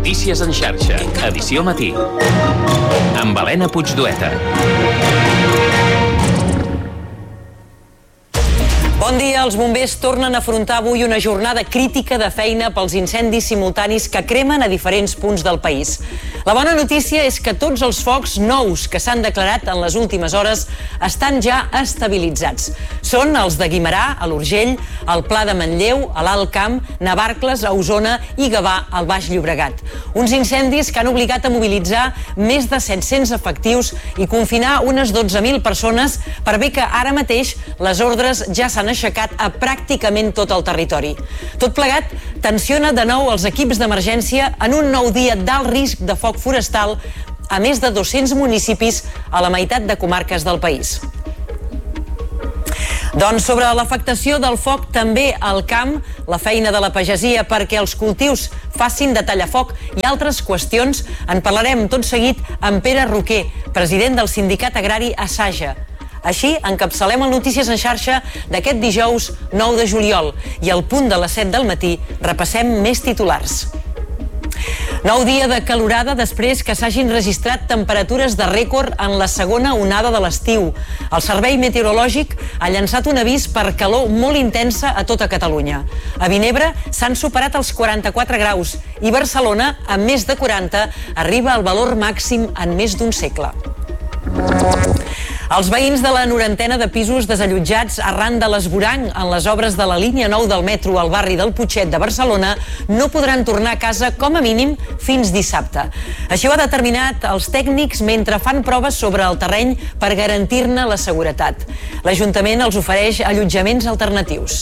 Notícies en xarxa, edició matí. Amb Helena Puigdueta. Bon dia. Els bombers tornen a afrontar avui una jornada crítica de feina pels incendis simultanis que cremen a diferents punts del país. La bona notícia és que tots els focs nous que s'han declarat en les últimes hores estan ja estabilitzats. Són els de Guimerà, a l'Urgell, al Pla de Manlleu, a l'Alt Camp, Navarcles, a Osona i Gavà, al Baix Llobregat. Uns incendis que han obligat a mobilitzar més de 700 efectius i confinar unes 12.000 persones per bé que ara mateix les ordres ja s'han aixecat a pràcticament tot el territori. Tot plegat tensiona de nou els equips d'emergència en un nou dia d'alt risc de foc forestal a més de 200 municipis a la meitat de comarques del país. Doncs sobre l'afectació del foc també al camp, la feina de la pagesia perquè els cultius facin de tallafoc i altres qüestions en parlarem tot seguit amb Pere Roquer, president del sindicat agrari Asaja. Així, encapçalem el Notícies en xarxa d'aquest dijous 9 de juliol i al punt de les 7 del matí repassem més titulars. Nou dia de calorada després que s'hagin registrat temperatures de rècord en la segona onada de l'estiu. El Servei Meteorològic ha llançat un avís per calor molt intensa a tota Catalunya. A Vinebre s'han superat els 44 graus i Barcelona, amb més de 40, arriba al valor màxim en més d'un segle. Els veïns de la 90ena de pisos desallotjats arran de l'esvoranc en les obres de la línia 9 del metro al barri del Putxet de Barcelona no podran tornar a casa com a mínim fins dissabte. Això ha determinat els tècnics mentre fan proves sobre el terreny per garantir-ne la seguretat. L'Ajuntament els ofereix allotjaments alternatius.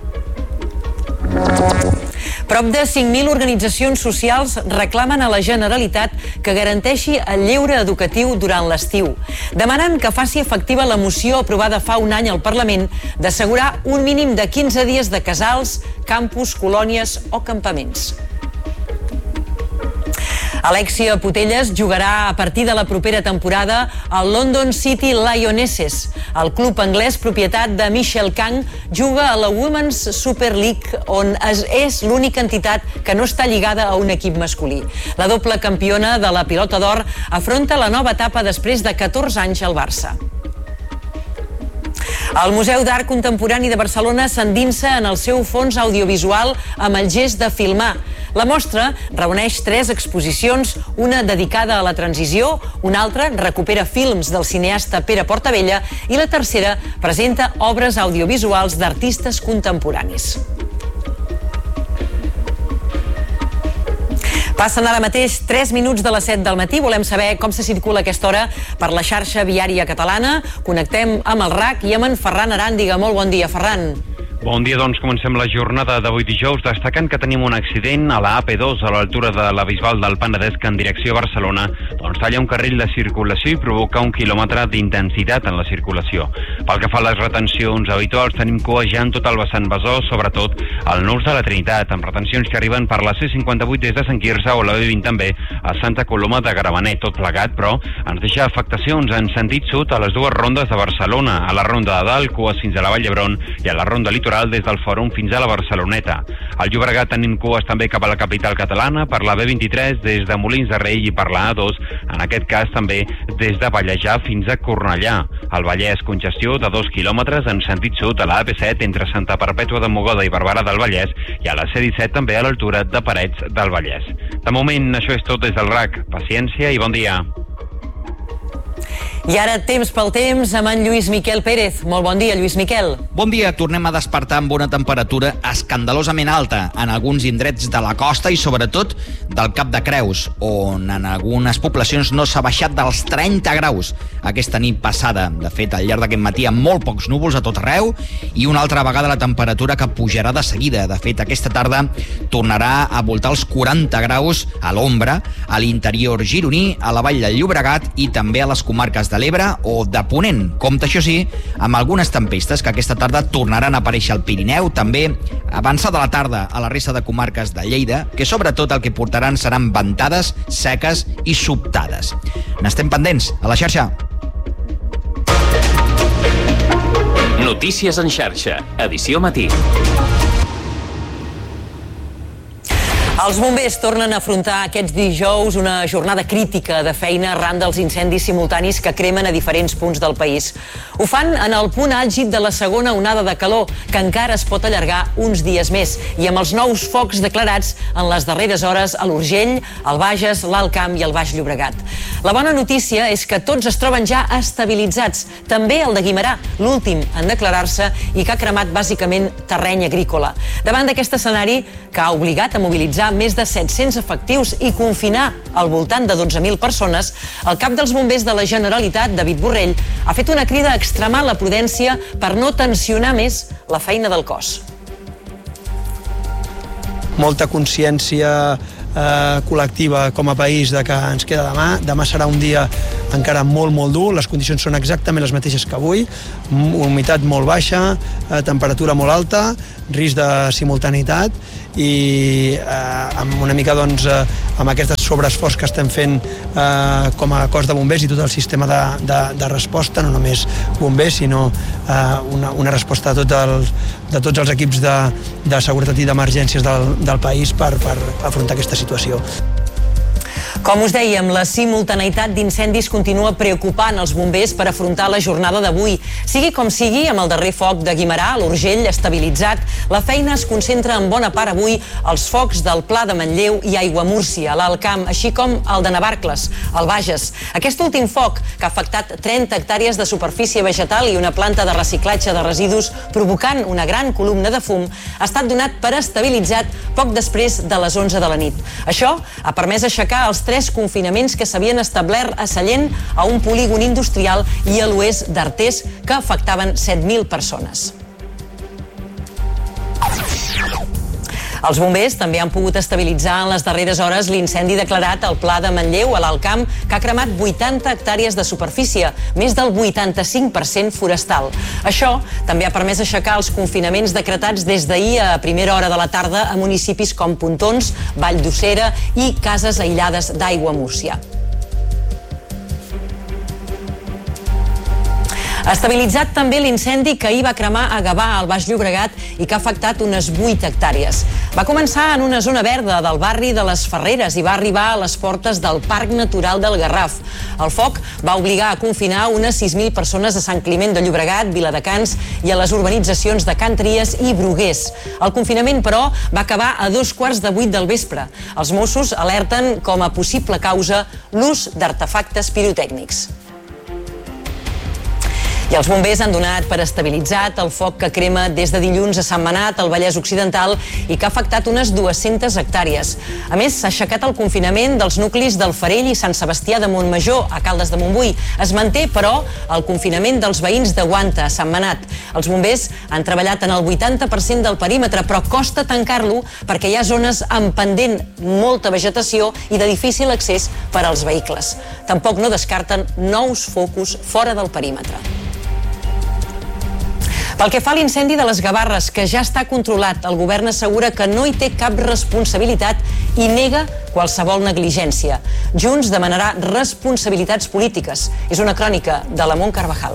Prop de 5.000 organitzacions socials reclamen a la Generalitat que garanteixi el lleure educatiu durant l'estiu. Demanen que faci efectiva la moció aprovada fa un any al Parlament d'assegurar un mínim de 15 dies de casals, campus, colònies o campaments. Alexia Putellas jugarà a partir de la propera temporada al London City Lionesses. El club anglès, propietat de Michelle Kang, juga a la Women's Super League, on és l'única entitat que no està lligada a un equip masculí. La doble campiona de la pilota d'or afronta la nova etapa després de 14 anys al Barça. El Museu d'Art Contemporani de Barcelona s'endinsa en el seu fons audiovisual amb el gest de filmar. La mostra reuneix 3 exposicions, una dedicada a la transició, una altra recupera films del cineasta Pere Portabella i la tercera presenta obres audiovisuals d'artistes contemporanis. Passen ara mateix 3 minuts de les 7 del matí. Volem saber com se circula a aquesta hora per la xarxa viària catalana. Connectem amb el RAC i amb en Ferran Aràndiga. Molt bon dia, Ferran. Bon dia, doncs comencem la jornada d'avui dijous destacant que tenim un accident a la AP2 a l'altura de la Bisbal del Penedès que en direcció a Barcelona talla un carril de circulació i provoca 1 quilòmetre d'intensitat en la circulació. Pel que fa a les retencions habituals, tenim cua ja en tot el vessant Besòs, sobretot al nus de la Trinitat, amb retencions que arriben per la C58 des de Sant Quirze o la B20 també a Santa Coloma de Gramenet. Tot plegat, però, ens deixa afectacions en sentit sud a les dues rondes de Barcelona, a la ronda de dalt, cues fins a la Vall d'Hebron i a la ronda litoral des del Fòrum fins a la Barceloneta. Al Llobregat tenim cues també cap a la capital catalana per la B23 des de Molins de Rei i per la A2, en aquest cas també des de Vallejà fins a Cornellà. Al Vallès, congestió de 2 quilòmetres en sentit sud a la AP7 entre Santa Perpètua de Mogoda i Barberà del Vallès i a la C17 també a l'altura de Parets del Vallès. De moment, això és tot des del RAC. Paciència i bon dia. I ara temps pel temps amb en Lluís Miquel Pérez. Molt bon dia, Lluís Miquel. Bon dia. Tornem a despertar amb una temperatura escandalosament alta en alguns indrets de la costa i sobretot del Cap de Creus, on en algunes poblacions no s'ha baixat dels 30 graus aquesta nit passada. De fet, al llarg d'aquest matí amb molt pocs núvols a tot arreu i una altra vegada la temperatura que pujarà de seguida. De fet, aquesta tarda tornarà a voltar els 40 graus a l'ombra, a l'interior gironí, a la Vall del Llobregat i també a les comarques de l'Ebre o de Ponent. Compte, això sí, amb algunes tempestes que aquesta tarda tornaran a aparèixer al Pirineu, també avançada la tarda a la resta de comarques de Lleida, que sobretot el que portaran seran ventades seques i sobtades. N'estem pendents a la xarxa. Notícies en xarxa, edició matí. Els bombers tornen a afrontar aquests dijous una jornada crítica de feina arran dels incendis simultanis que cremen a diferents punts del país. Ho fan en el punt àlgid de la segona onada de calor, que encara es pot allargar uns dies més, i amb els nous focs declarats en les darreres hores a l'Urgell, el Bages, l'Alt Camp i el Baix Llobregat. La bona notícia és que tots es troben ja estabilitzats, també el de Guimerà, l'últim en declarar-se i que ha cremat bàsicament terreny agrícola. Davant d'aquest escenari, que ha obligat a mobilitzar més de 700 efectius i confinar al voltant de 12.000 persones, el cap dels bombers de la Generalitat, David Borrell, ha fet una crida a extremar la prudència per no tensionar més la feina del cos. Molta consciència col·lectiva com a país de que ens queda demà. Demà serà un dia encara molt dur, les condicions són exactament les mateixes que avui, humitat molt baixa, temperatura molt alta, risc de simultaneïtat i amb una mica amb aquest sobreesforç que estem fent com a cos de bombers i tot el sistema de resposta, no només bombers sinó una resposta de tots els equips de seguretat i d'emergències del país per afrontar aquesta situació. Com us dèiem, la simultaneïtat d'incendis continua preocupant els bombers per afrontar la jornada d'avui. Sigui com sigui, amb el darrer foc de Guimerà, l'Urgell estabilitzat, la feina es concentra en bona part avui als focs del Pla de Manlleu i Aiguamúrcia, a l'Alt Camp, així com el de Navarcles, al Bages. Aquest últim foc, que ha afectat 30 hectàrees de superfície vegetal i una planta de reciclatge de residus, provocant una gran columna de fum, ha estat donat per estabilitzat poc després de les 11 de la nit. Això ha permès aixecar els 3 confinaments que s'havien establert a Sallent, a un polígon industrial i a l'oest d'Artés, que afectaven 7.000 persones. Els bombers també han pogut estabilitzar en les darreres hores l'incendi declarat al Pla de Manlleu, a l'Alt Camp, que ha cremat 80 hectàrees de superfície, més del 85% forestal. Això també ha permès aixecar els confinaments decretats des d'ahir a primera hora de la tarda a municipis com Pontons, Vall d'Ussera i cases aïllades d'Aiguamúrcia. Estabilitzat també l'incendi que ahir va cremar a Gavà, al Baix Llobregat, i que ha afectat unes 8 hectàrees. Va començar en una zona verda del barri de les Ferreres i va arribar a les portes del Parc Natural del Garraf. El foc va obligar a confinar unes 6.000 persones a Sant Climent de Llobregat, Viladecans i a les urbanitzacions de Can Tries i Bruguers. El confinament, però, va acabar a 7:15 del vespre. Els Mossos alerten com a possible causa l'ús d'artefactes pirotècnics. I els bombers han donat per estabilitzat el foc que crema des de dilluns a Sentmenat, al Vallès Occidental, i que ha afectat unes 200 hectàrees. A més, s'ha aixecat el confinament dels nuclis del Farell i Sant Sebastià de Montmajor, a Caldes de Montbui. Es manté, però, el confinament dels veïns de Guanta, a Sentmenat. Els bombers han treballat en el 80% del perímetre, però costa tancar-lo perquè hi ha zones amb pendent molta vegetació i de difícil accés per als vehicles. Tampoc no descarten nous focus fora del perímetre. Pel que fa a l'incendi de les Gavarres, que ja està controlat, el govern assegura que no hi té cap responsabilitat i nega qualsevol negligència. Junts demanarà responsabilitats polítiques. És una crònica de la Mont Carvajal.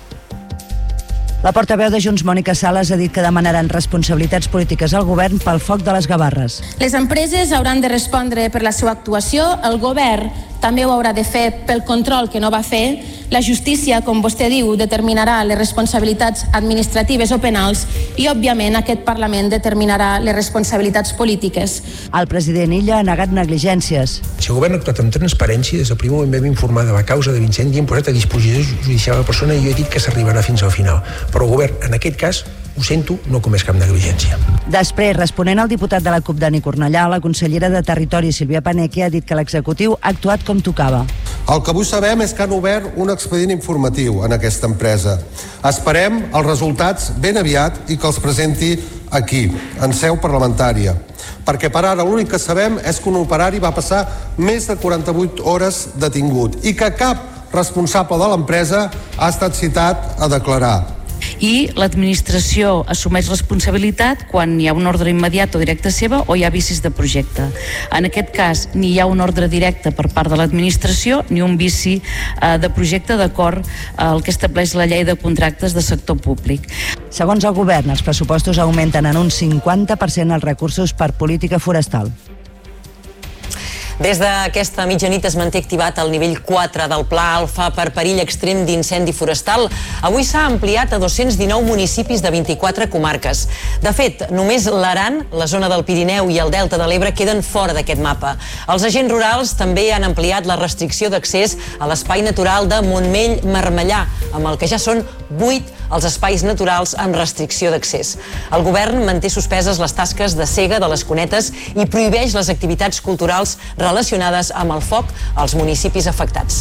La portaveu de Junts, Mònica Sales, ha dit que demanaran responsabilitats polítiques al govern pel foc de les Gavarres. Les empreses hauran de respondre per la seva actuació, el govern també ho haurà de fer pel control que no va fer, la justícia, com vostè diu, determinarà les responsabilitats administratives o penals i, òbviament, aquest Parlament determinarà les responsabilitats polítiques. El president Illa ha negat negligències. Si el govern ha actuat amb transparència, des del primer moment vam informar de la causa de l'incendi i hem posat a disposició judicial la persona i jo he dit que s'arribarà fins al final. Però el govern, en aquest cas, ho sento, no comès cap negligència. Després, responent al diputat de la CUP, Dani Cornellà, la consellera de Territori, Sílvia Paneque, ha dit que l'executiu ha actuat com tocava. El que avui sabem és que han obert un expedient informatiu en aquesta empresa. Esperem els resultats ben aviat i que els presenti aquí, en seu parlamentària. Perquè per ara l'únic que sabem és que un operari va passar més de 48 hores detingut i que cap responsable de l'empresa ha estat citat a declarar. I l'administració assumeix responsabilitat quan hi ha un ordre immediat o directe seva o hi ha vicis de projecte. En aquest cas, ni hi ha un ordre directe per part de l'administració ni un vici de projecte d'acord al que estableix la llei de contractes de sector públic. Segons el govern, els pressupostos augmenten en un 50% els recursos per política forestal. Des d'aquesta mitjanit es manté activat el nivell 4 del Pla Alfa per perill extrem d'incendi forestal. Avui s'ha ampliat a 219 municipis de 24 comarques. De fet, només l'Aran, la zona del Pirineu i el Delta de l'Ebre queden fora d'aquest mapa. Els agents rurals també han ampliat la restricció d'accés a l'espai natural de Montmell-Marmellà, amb el que ja són 8 els espais naturals amb restricció d'accés. El govern manté suspeses les tasques de sega de les cunetes i prohibeix les activitats culturals relacionades amb el foc als municipis afectats.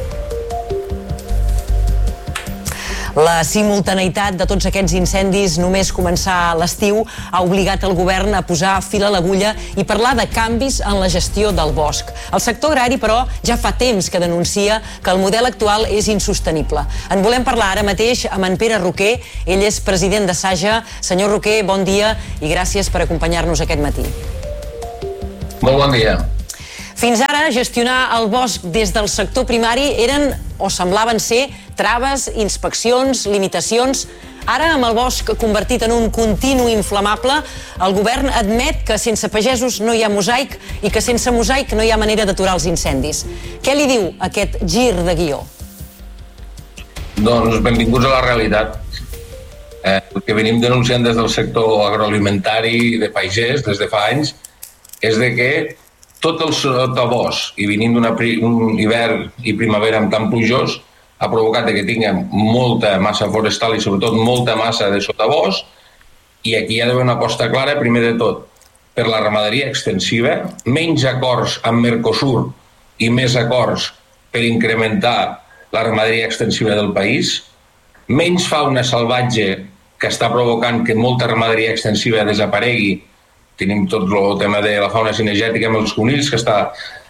La simultaneïtat de tots aquests incendis només començar a l'estiu ha obligat el govern a posar fil a l'agulla i parlar de canvis en la gestió del bosc. El sector agrari, però, ja fa temps que denuncia que el model actual és insostenible. En volem parlar ara mateix amb en Pere Roquer. Ell és president de SAJA. Senyor Roquer, bon dia i gràcies per acompanyar-nos aquest matí. Molt bon dia. Fins ara, gestionar el bosc des del sector primari eren o semblaven ser traves, inspeccions, limitacions. Ara, amb el bosc convertit en un continu inflamable, el govern admet que sense pagesos no hi ha mosaic i que sense mosaic no hi ha manera d'aturar els incendis. Què li diu aquest gir de guió? Doncs benvinguts a la realitat. El que venim denunciant des del sector agroalimentari de pagès des de fa anys és de que tot el sotabosc, i venint d'un hivern i primavera amb tan plujós, ha provocat que tinguem molta massa forestal i sobretot molta massa de sotabosc, i aquí hi ha d'haver una aposta clara, primer de tot, per la ramaderia extensiva, menys acords amb Mercosur i més acords per incrementar la ramaderia extensiva del país, menys fauna salvatge que està provocant que molta ramaderia extensiva desaparegui. Tenim tot el tema de la fauna cinegètica amb els conills que està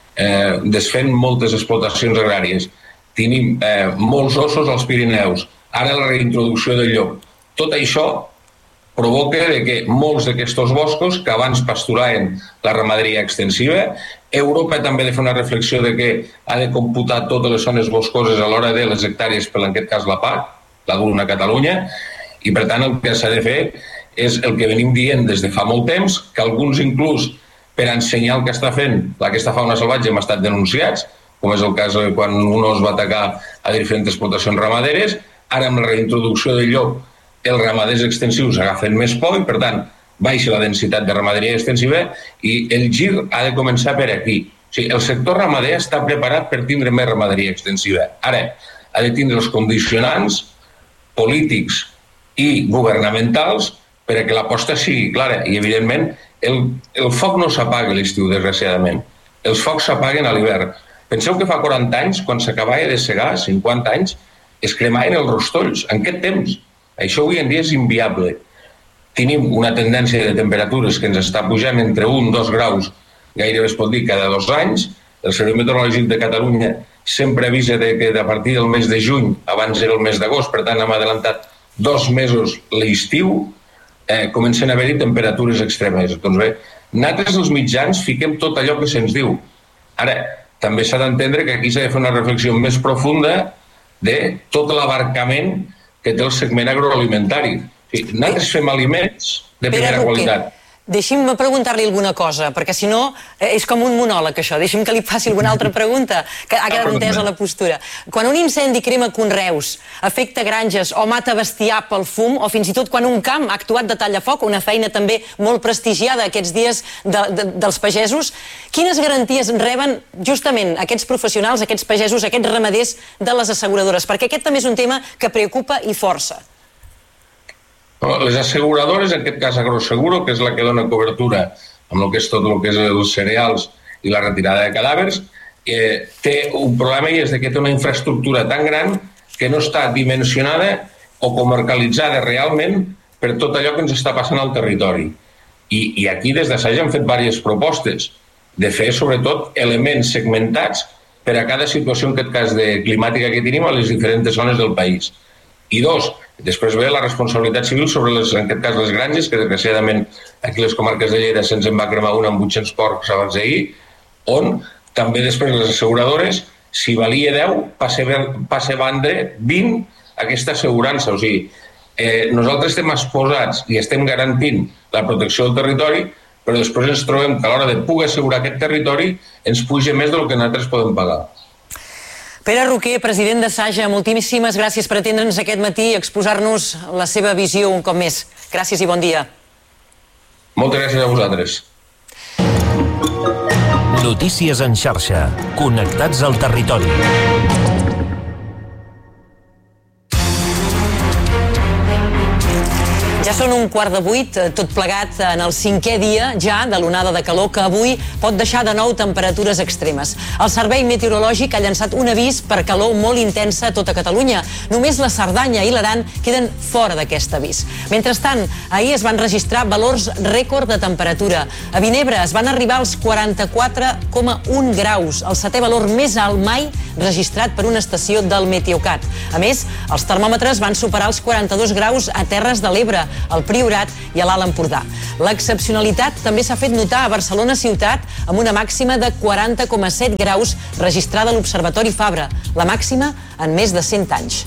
desfent moltes explotacions agràries. Tenim molts ossos als Pirineus, ara la reintroducció del llop. Tot això provoca que molts d'aquests boscos que abans pasturaven la ramaderia extensiva, Europa també ha de fer una reflexió de que ha de computar totes les zones boscoses a l'hora de les hectàrees, per en aquest cas la PAC, la d'una Catalunya, i per tant el que s'ha de fer és el que venim dient des de fa molt temps, que alguns inclús per ensenyar el que està fent aquesta fauna salvatge hem estat denunciats, com és el cas quan un os va atacar a diferents explotacions ramaderes. Ara amb la reintroducció del llop els ramaders extensius agafen més por i per tant baixa la densitat de ramaderia extensiva i el gir ha de començar per aquí. O sigui, el sector ramader està preparat per tindre més ramaderia extensiva. Ara ha de tindre els condicionants polítics i governamentals perquè l'aposta sigui clara i, evidentment, el foc no s'apaga a l'estiu, desgraciadament. Els focs s'apaguen a l'hivern. Penseu que fa 40 anys, quan s'acabava de segar, 50 anys, es cremaven els rostolls. En aquest temps, això avui en dia és inviable. Tenim una tendència de temperatures que ens està pujant entre 1 i 2 graus, gairebé es pot dir cada 2 anys. El Servei Meteorològic de Catalunya sempre avisa que a partir del mes de juny, abans era el mes d'agost, per tant hem adelantat 2 mesos l'estiu, comencen a haver-hi temperatures extremes. Doncs bé, nosaltres els mitjans fiquem tot allò que se'ns diu. Ara, també s'ha d'entendre que aquí s'ha de fer una reflexió més profunda de tot l'abarcament que té el segment agroalimentari. O sigui, nosaltres fem aliments de primera qualitat. Deixi'm preguntar-li alguna cosa, perquè si no és com un monòleg això. Deixi'm que li faci alguna altra pregunta, que ha quedat entesa la postura. Quan un incendi crema conreus, afecta granges o mata bestiar pel fum, o fins i tot quan un camp ha actuat de tallafoc, una feina també molt prestigiada aquests dies dels pagesos, quines garanties reben justament aquests professionals, aquests pagesos, aquests ramaders de les asseguradores? Perquè aquest també és un tema que preocupa i força. Les asseguradores, en aquest cas Agroseguro, que és la que dona cobertura amb el que és tot el que és els cereals i la retirada de cadàvers, té un problema i és que té una infraestructura tan gran que no està dimensionada o comercialitzada realment per tot allò que ens està passant al territori. I aquí des de SAJA hem fet diverses propostes de fer sobretot elements segmentats per a cada situació, en aquest cas de climàtica que tenim a les diferents zones del país. I dos, després ve la responsabilitat civil sobre, en aquest cas, les granges, que desgraciadament aquí a les comarques de Lleida se'ns en va cremar una amb 800 porcs abans d'ahir, on també després les asseguradores, si valia 10, passa a vendre 20 aquesta assegurança. O sigui, nosaltres estem exposats i estem garantint la protecció del territori, però després ens trobem que a l'hora de poder assegurar aquest territori ens puja més del que nosaltres podem pagar. Pere Roquer, president de Saja, moltíssimes gràcies per atendre'ns aquest matí i exposar-nos la seva visió un cop més. Gràcies i bon dia. Moltes gràcies a vosaltres. Notícies en xarxa. Connectats al territori. Ja són 7:15, tot plegat en el 5è dia ja de l'onada de calor que avui pot deixar de nou temperatures extremes. El Servei Meteorològic ha llançat un avís per calor molt intensa a tota Catalunya. Només la Cerdanya i l'Aran queden fora d'aquest avís. Mentrestant, ahir es van registrar valors rècord de temperatura. A Vinebre es van arribar als 44,1 graus, el 7è valor més alt mai registrat per una estació del Meteocat. A més, els termòmetres van superar els 42 graus a Terres de l'Ebre, al Priorat i a l'Alt Empordà. L'excepcionalitat també s'ha fet notar a Barcelona ciutat amb una màxima de 40,7 graus registrada a l'Observatori Fabra, la màxima en més de 100 anys.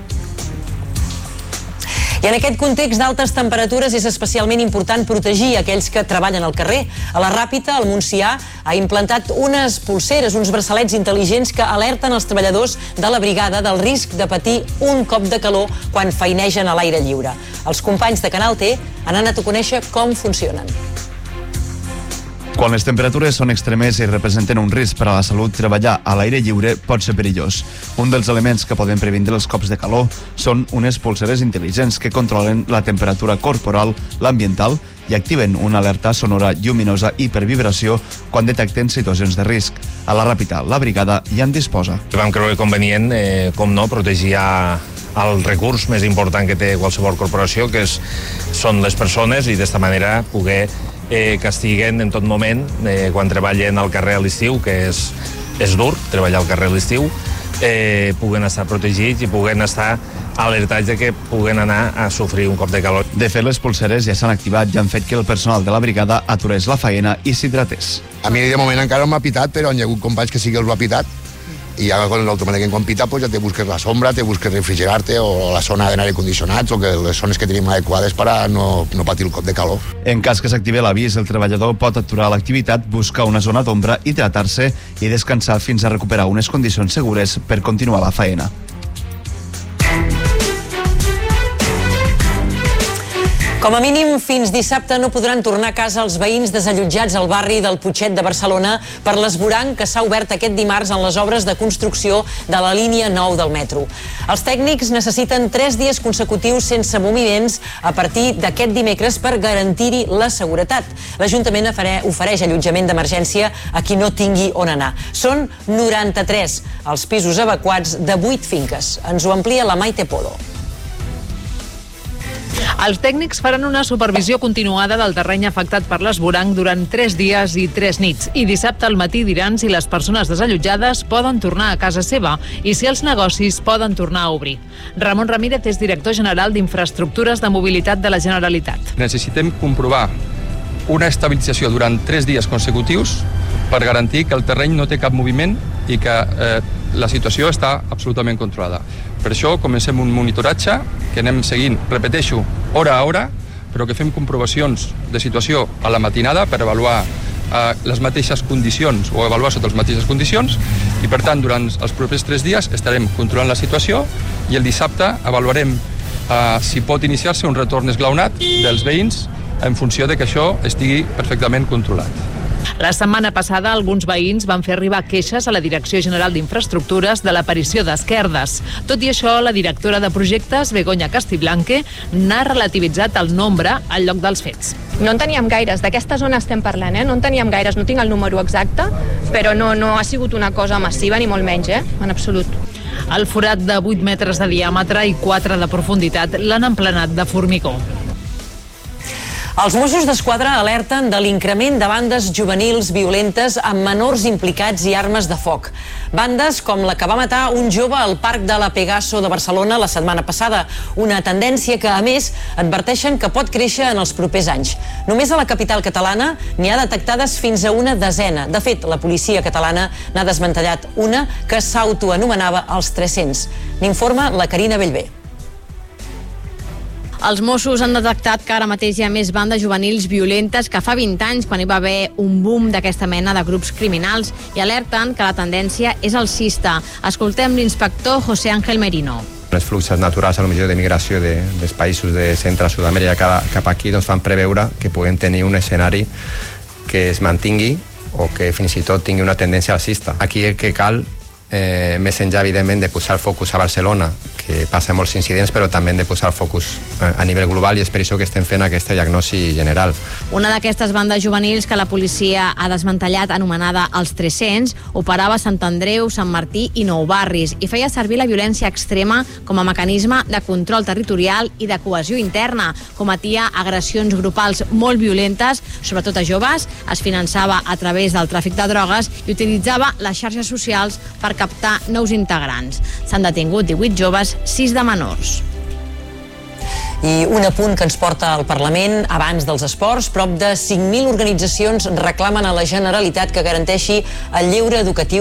I en aquest context d'altes temperatures és especialment important protegir aquells que treballen al carrer. A la Ràpita, el Montsià ha implantat unes polseres, uns braçalets intel·ligents que alerten els treballadors de la brigada del risc de patir un cop de calor quan feinegen a l'aire lliure. Els companys de Canal T han anat a conèixer com funcionen. Quan les temperatures són extremes i representen un risc per a la salut, treballar a l'aire lliure pot ser perillós. Un dels elements que poden previndre els cops de calor són unes polseres intel·ligents que controlen la temperatura corporal, l'ambiental i activen una alerta sonora lluminosa i per vibració quan detecten situacions de risc. A la Ràpita, la brigada ja en disposa. Vam creure convenient, com no, protegir el recurs més important que té qualsevol corporació, que són les persones, i d'esta manera poder que estiguen en tot moment, quan treballen al carrer a l'estiu, que és dur treballar al carrer a l'estiu, puguen estar protegits i puguen estar alertats de que puguen anar a sofrir un cop de calor. De fet, les polseres ja s'han activat i han fet que el personal de la brigada aturés la faena i s'hidratés. A mi de moment encara no m'ha pitat, però hi ha hagut companys que sí que els ho ha pitat. I ja automàticament quan pita pues ja te busques la sombra, te busques refrigerar-te o la zona d'aire condicionats o que les zones que tenim adequades per a no patir el cop de calor. En cas que s'activi l'avís, el treballador pot aturar l'activitat, buscar una zona d'ombra, hidratar-se i descansar fins a recuperar unes condicions segures per continuar la faena. Com a mínim, fins dissabte no podran tornar a casa els veïns desallotjats al barri del Putxet de Barcelona per l'esvoranc que s'ha obert aquest dimarts en les obres de construcció de la línia 9 del metro. Els tècnics necessiten 3 dies consecutius sense moviments a partir d'aquest dimecres per garantir-hi la seguretat. L'Ajuntament ofereix allotjament d'emergència a qui no tingui on anar. Són 93 els pisos evacuats de 8 finques. Ens ho amplia la Maite Polo. Els tècnics faran una supervisió continuada del terreny afectat per l'esvoranc durant 3 dies i 3 nits. I dissabte al matí diran si les persones desallotjades poden tornar a casa seva i si els negocis poden tornar a obrir. Ramon Ramírez és director general d'Infraestructures de Mobilitat de la Generalitat. Necessitem comprovar una estabilització durant 3 dies consecutius per garantir que el terreny no té cap moviment i que la situació està absolutament controlada. Per això comencem un monitoratge que anem seguint, repeteixo, hora a hora, però que fem comprovacions de situació a la matinada per avaluar les mateixes condicions o avaluar sota les mateixes condicions i, per tant, durant els propers 3 dies estarem controlant la situació i el dissabte avaluarem si pot iniciar-se un retorn esglaonat dels veïns en funció de que això estigui perfectament controlat. La setmana passada, alguns veïns van fer arribar queixes a la Direcció General d'Infraestructures de l'aparició d'esquerdes. Tot i això, la directora de projectes, Begoña Castiblanque, n'ha relativitzat el nombre al lloc dels fets. No en teníem gaires, d'aquesta zona estem parlant, no en teníem gaires, no tinc el número exacte, però no ha sigut una cosa massiva, ni molt menys, en absolut. El forat de 8 metres de diàmetre i 4 de profunditat l'han emplenat de formigó. Els Mossos d'Esquadra alerten de l'increment de bandes juvenils violentes amb menors implicats i armes de foc. Bandes com la que va matar un jove al Parc de la Pegaso de Barcelona la setmana passada. Una tendència que, a més, adverteixen que pot créixer en els propers anys. Només a la capital catalana n'hi ha detectades fins a una desena. De fet, la policia catalana n'ha desmantellat una que s'autoanomenava els 300. N'informa la Carina Bellver. Els Mossos han detectat que ara mateix hi ha més bandes juvenils violentes que fa 20 anys, quan hi va haver un boom d'aquesta mena de grups criminals, i alerten que la tendència és alcista. Escoltem l'inspector José Ángel Merino. Els fluxos naturals a lo millor de migració dels països de Centre i Sud-amèrica cap aquí fan preveure que puguem tenir un escenari que es mantingui o que fins i tot tingui una tendència alcista. Aquí el que cal, més enllà, evidentment, de posar el focus a Barcelona, que passa molts incidents, però també de posar el focus a nivell global, i és per això que estem fent aquesta diagnosi general. Una d'aquestes bandes juvenils que la policia ha desmantellat, anomenada els 300, operava a Sant Andreu, Sant Martí i Nou Barris, i feia servir la violència extrema com a mecanisme de control territorial i de cohesió interna. Cometia agressions grupals molt violentes, sobretot a joves, es finançava a través del tràfic de drogues i utilitzava les xarxes socials per captar nous integrants. S'han detingut 18 joves, 6 de menors. I un apunt que ens porta al Parlament abans dels esports. Prop de 5.000 organitzacions reclamen a la Generalitat que garanteixi el lleure educatiu